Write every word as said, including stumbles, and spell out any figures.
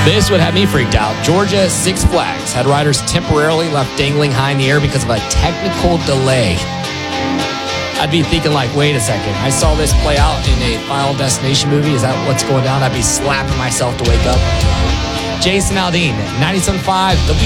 This would have me freaked out. Georgia Six Flags had riders temporarily left dangling high in the air because of a technical delay. I'd be thinking like, wait a second, I saw this play out in a Final Destination movie. Is that what's going down? I'd be slapping myself to wake up. Jason Aldean, ninety-seven point five W